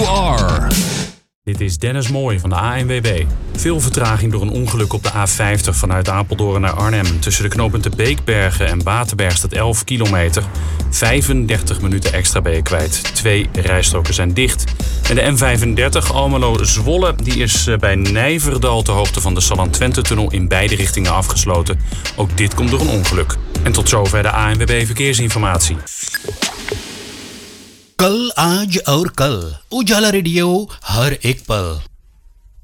are. Dit is Dennis Mooij van de ANWB. Veel vertraging door een ongeluk op de A50 vanuit Apeldoorn naar Arnhem. Tussen de knooppunten Beekbergen en Waterberg staat 11 kilometer. 35 minuten extra ben je kwijt. 2 rijstroken zijn dicht. En de M35 Almelo-Zwolle die is bij Nijverdal ter hoogte van de Salland-Twente-tunnel in beide richtingen afgesloten. Ook dit komt door een ongeluk. En tot zover de ANWB Verkeersinformatie. कल आज और कल उजाला रेडियो हर एक पल